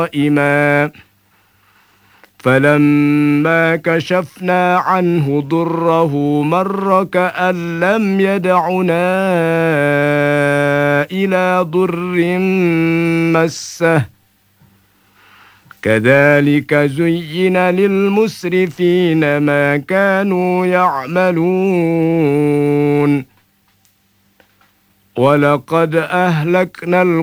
قائما فلما كشفنا عنه ضره مر كأن لم يدعنا إلى ضر مسه كذلك زين للمسرفين ما كانوا يعملون ولقد أهلكنا